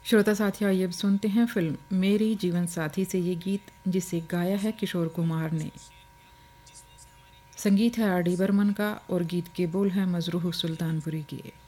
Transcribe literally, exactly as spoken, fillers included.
श्रोता साथियों, आइए अब सुनते हैं फिल्म मेरी जीवन साथी से ये गीत, जिसे गाया है किशोर कुमार ने। संगीत है आर डी बर्मन का और गीत के बोल हैं मजरूह सुल्तानपुरी के।